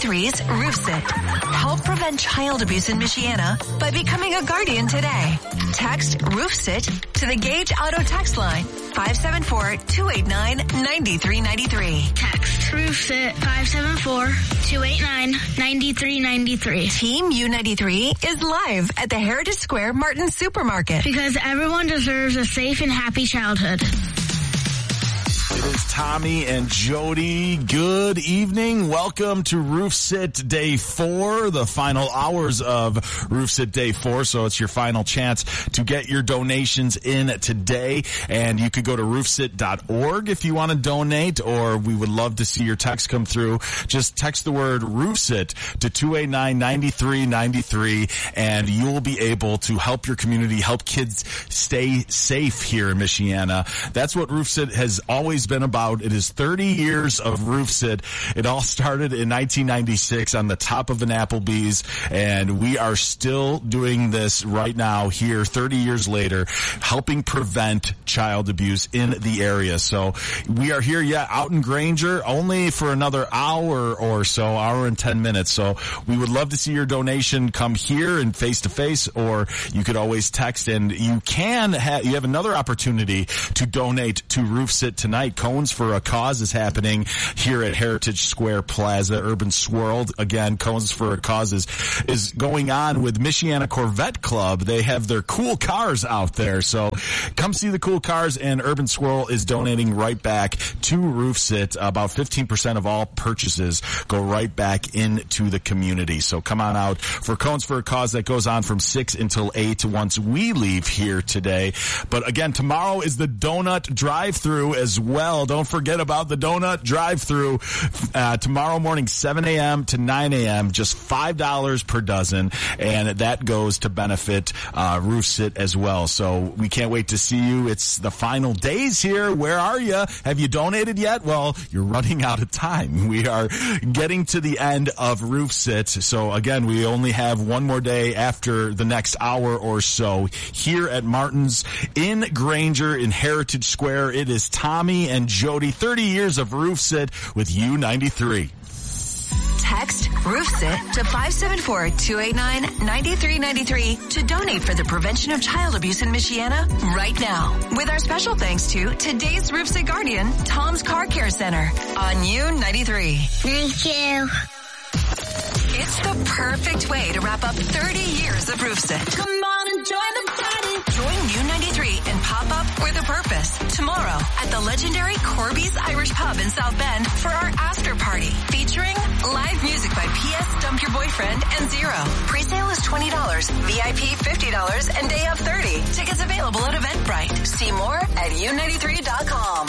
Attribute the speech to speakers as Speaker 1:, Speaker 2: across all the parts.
Speaker 1: U93's Roof Sit. Help prevent child abuse in Michiana by becoming a guardian today. Text Roof Sit to the Gage Auto text line 574-289-9393.
Speaker 2: Text Roof Sit 574-289-9393.
Speaker 1: Team U93 is live at the Heritage Square Martin Supermarket.
Speaker 2: Because everyone deserves a safe and happy childhood.
Speaker 3: It is Tommy and Jody. Good evening. Welcome to Roof Sit Day 4, the final hours of Roof Sit Day 4. So it's your final chance to get your donations in today. And you could go to roofsit.org if you want to donate, or we would love to see your text come through. Just text the word Roof Sit to 289-9393, and you'll be able to help your community, help kids stay safe here in Michiana. That's what Roof Sit has always been about. It is 30 years of Roof Sit. It all started in 1996 on the top of an Applebee's, and we are still doing this right now here 30 years later, helping prevent child abuse in the area. So we are here, out in Granger, only for another hour or so, hour and 10 minutes. So we would love to see your donation come here and face to face, or you could always text, and you have another opportunity to donate to Roof Sit tonight. Cones for a Cause is happening here at Heritage Square Plaza, Urban Swirl. Again, Cones for a Cause is going on with Michiana Corvette Club. They have their cool cars out there. So come see the cool cars, and Urban Swirl is donating right back to Roof Sit. About 15% of all purchases go right back into the community. So come on out for Cones for a Cause. That goes on from 6 until 8 once we leave here today. But again, tomorrow is the donut drive-through as well. Don't forget about the donut drive-through tomorrow morning, 7 a.m. to 9 a.m., just $5 per dozen, and that goes to benefit Roof Sit as well. So we can't wait to see you. It's the final days here. Where are you? Have you donated yet? Well, you're running out of time. We are getting to the end of Roof Sit. So again, we only have one more day after the next hour or so here at Martin's in Granger in Heritage Square. It is Tommy and Jody, 30 years of Roof Sit with U93.
Speaker 1: Text Roof Sit to 574-289-9393 to donate for the prevention of child abuse in Michiana right now. With our special thanks to today's Roof Sit guardian, Tom's Car Care Center on U93.
Speaker 2: Thank you.
Speaker 1: It's the perfect way to wrap up 30 years of Roof Sit.
Speaker 2: Come on and join the party.
Speaker 1: Join U93 and pop up with a purpose tomorrow at the legendary Corby's Irish Pub in South Bend for our after party featuring live music by P.S. Dump Your Boyfriend and Zero. Presale is $20, VIP $50, and day of $30. Tickets available at Eventbrite. See more at U93.com.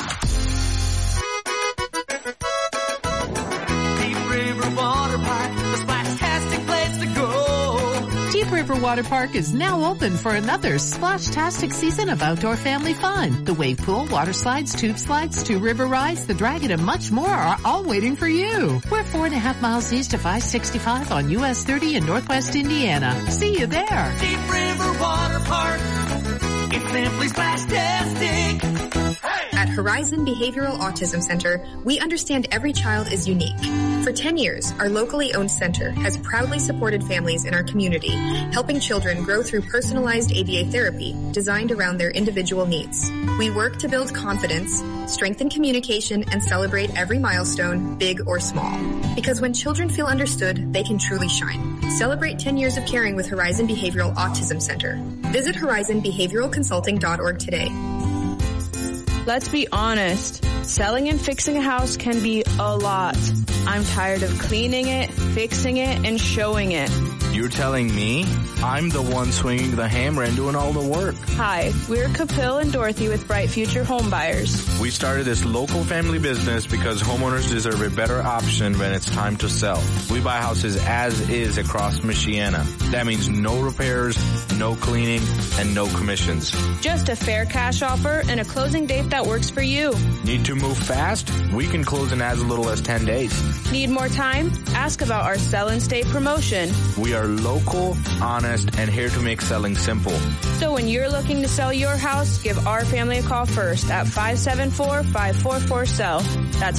Speaker 4: Deep River Water Park, the splash-tastic place to go.
Speaker 5: Deep River Water Park is now open for another splash-tastic season of outdoor family fun. The wave pool, water slides, tube slides, 2 river rides, the dragon, and much more are all waiting for you. We're 4.5 miles east of I-65 on US 30 in Northwest Indiana. See you there.
Speaker 4: Deep River Water Park, it's simply splash-tastic.
Speaker 6: At Horizon Behavioral Autism Center, we understand every child is unique. For 10 years, our locally owned center has proudly supported families in our community, helping children grow through personalized ABA therapy designed around their individual needs. We work to build confidence, strengthen communication, and celebrate every milestone, big or small. Because when children feel understood, they can truly shine. Celebrate 10 years of caring with Horizon Behavioral Autism Center. Visit horizonbehavioralconsulting.org today.
Speaker 7: Let's be honest, selling and fixing a house can be a lot. I'm tired of cleaning it, fixing it, and showing it.
Speaker 8: You're telling me? I'm the one swinging the hammer and doing all the work.
Speaker 7: Hi, we're Kapil and Dorothy with Bright Future Home Buyers.
Speaker 8: We started this local family business because homeowners deserve a better option when it's time to sell. We buy houses as is across Michiana. That means no repairs, no cleaning, and no commissions.
Speaker 7: Just a fair cash offer and a closing date that works for you.
Speaker 8: Need to move fast? We can close in as little as 10 days.
Speaker 7: Need more time? Ask about our Sell and Stay promotion.
Speaker 8: We are are local, honest, and here to make selling simple.
Speaker 7: So when you're looking to sell your house, give our family a call first at 574-544-SELL. That's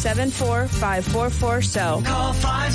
Speaker 7: 574-544-SELL.
Speaker 4: Call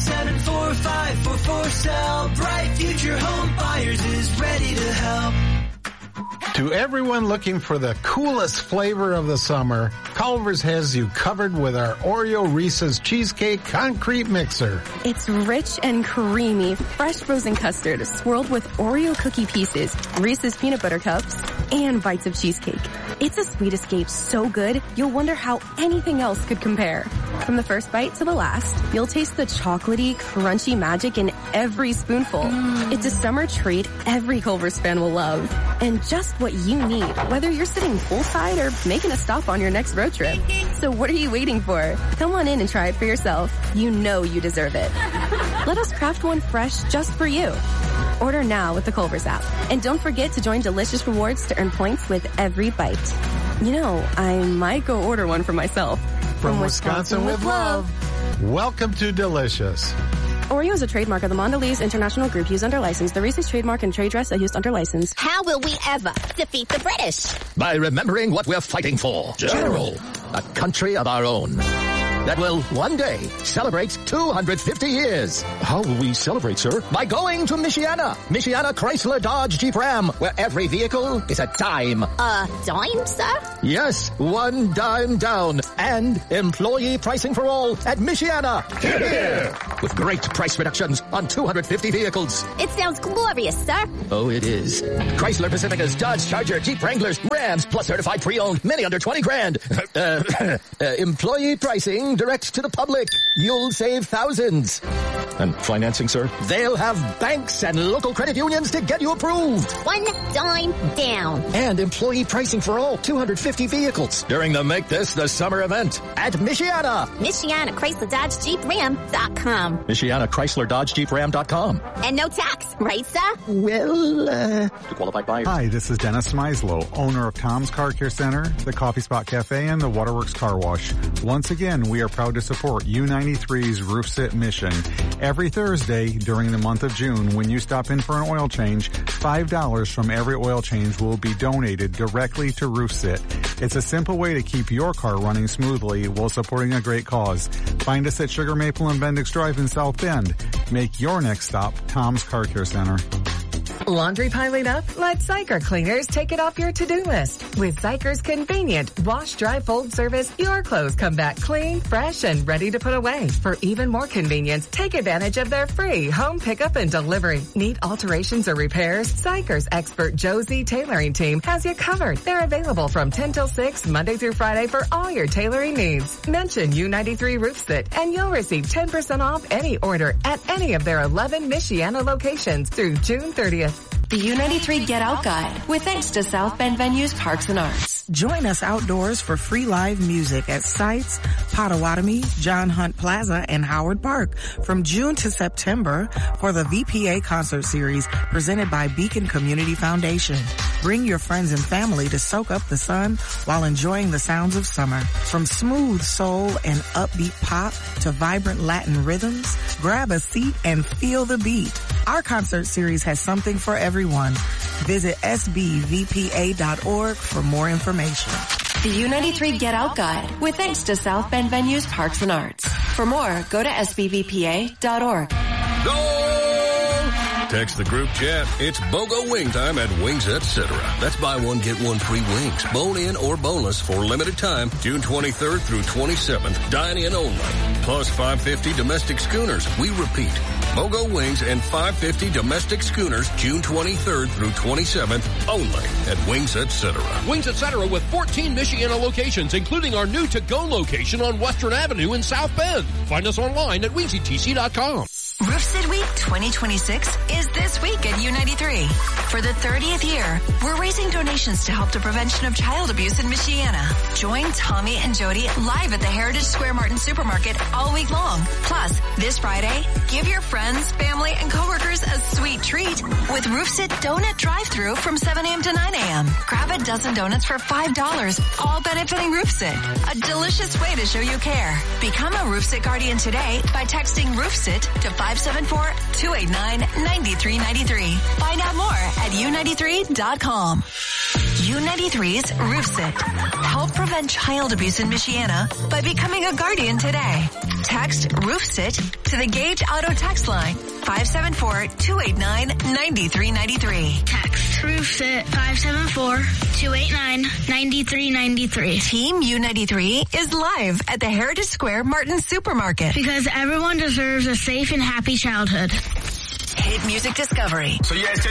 Speaker 4: 574-544-SELL. Bright Future Home Buyers is ready to help.
Speaker 9: To everyone looking for the coolest flavor of the summer, Culver's has you covered with our Oreo Reese's Cheesecake Concrete Mixer.
Speaker 10: It's rich and creamy, fresh frozen custard swirled with Oreo cookie pieces, Reese's peanut butter cups, and bites of cheesecake. It's a sweet escape so good, you'll wonder how anything else could compare. From the first bite to the last, you'll taste the chocolatey, crunchy magic in every spoonful. It's a summer treat every Culver's fan will love. And just what you need, whether you're sitting poolside or making a stop on your next road trip. So what are you waiting for? Come on in and try it for yourself. You know you deserve it. Let us craft one fresh just for you. Order now with the Culver's app. And don't forget to join Delicious Rewards to earn points with every bite. You know, I might go order one for myself.
Speaker 9: From Wisconsin with love. Welcome to Delicious.
Speaker 10: Oreo is a trademark of the Mondelez International Group used under license. The Reese's trademark and trade dress are used under license.
Speaker 11: How will we ever defeat the British?
Speaker 12: By remembering what we're fighting for. General. A country of our own. That will one day celebrate 250 years. How will we celebrate, sir? By going to Michiana. Michiana Chrysler Dodge Jeep Ram, where every vehicle is a dime.
Speaker 11: A dime, sir?
Speaker 12: Yes, one dime down. And employee pricing for all at Michiana. Hear, hear. With great price reductions on 250 vehicles.
Speaker 11: It sounds glorious, sir.
Speaker 12: Oh, it is. Chrysler Pacificas, Dodge Charger, Jeep Wranglers, Rams, plus certified pre-owned, many under 20 grand. Employee pricing direct to the public. You'll save thousands. And financing, sir? They'll have banks and local credit unions to get you approved.
Speaker 11: One dime down.
Speaker 12: And employee pricing for all 250 vehicles during the Make This the Summer event at Michiana.
Speaker 11: Michiana Chrysler Dodge Jeep Ram.com.
Speaker 12: Michiana Chrysler Dodge Jeep Ram.com.
Speaker 11: And no tax, right, sir?
Speaker 12: Well, to qualified buyers.
Speaker 13: Hi, this is Dennis Smyslow, owner of Tom's Car Care Center, the Coffee Spot Cafe, and the Waterworks Car Wash. Once again, we are proud to support U93's Roof Sit mission. Every Thursday during the month of June, when you stop in for an oil change, $5 from every oil change will be donated directly to Roof Sit. It's a simple way to keep your car running smoothly while supporting a great cause. Find us at Sugar Maple and Bendix Drive in South Bend. Make your next stop Tom's Car Care Center.
Speaker 14: Laundry piling up? Let Zyker Cleaners take it off your to-do list. With Zyker's convenient wash, dry, fold service, your clothes come back clean, fresh, and ready to put away. For even more convenience, take advantage of their free home pickup and delivery. Need alterations or repairs? Zyker's expert Josie tailoring team has you covered. They're available from 10 till 6, Monday through Friday for all your tailoring needs. Mention U93 Roof Sit and you'll receive 10% off any order at any of their 11 Michiana locations through June 30th.
Speaker 15: The U93 Get Out Guide, with thanks to South Bend Venues Parks and Arts.
Speaker 16: Join us outdoors for free live music at Sites, Potawatomi, John Hunt Plaza, and Howard Park from June to September for the VPA concert series presented by Beacon Community Foundation. Bring your friends and family to soak up the sun while enjoying the sounds of summer. From smooth soul and upbeat pop to vibrant Latin rhythms, grab a seat and feel the beat. Our concert series has something for everyone. Visit sbvpa.org for more information.
Speaker 15: The U93 Get Out Guide, with thanks to South Bend Venues Parks and Arts. For more, go to sbvpa.org.
Speaker 17: Go! Text the group chat. It's BOGO wing time at Wings Etc. That's buy one, get one free wings. Bone in or boneless for limited time, June 23rd through 27th. Dine in only. Plus $5.50 domestic schooners. We repeat. BOGO wings and $5.50 domestic schooners, June 23rd through 27th, only at Wings Etc.
Speaker 18: Wings Etc. with 14 Michiana locations, including our new to-go location on Western Avenue in South Bend. Find us online at WingsyTC.com.
Speaker 1: Roof Sit Week 2026 is this week at U93. For the 30th year, we're raising donations to help the prevention of child abuse in Michiana. Join Tommy and Jody live at the Heritage Square Martin Supermarket all week long. Plus, this Friday, give your friends, family, and coworkers a sweet treat with Roof Sit Donut Drive-Thru from 7 a.m. to 9 a.m. Grab a dozen donuts for $5, all benefiting Roof Sit. A delicious way to show you care. Become a Roof Sit Guardian today by texting Roof Sit to 574 574-289-9393. Find out more at U93.com. U93's Roof Sit. Help prevent child abuse in Michiana by becoming a guardian today. Text Roof Sit to the Gage Auto text line 574-289-9393.
Speaker 2: Text Roof Sit 574-289-9393.
Speaker 1: Team U93 is live at the Heritage Square Martin Supermarket.
Speaker 2: Because everyone deserves a safe and happy childhood.
Speaker 1: Hit Music Discovery.
Speaker 19: So you guys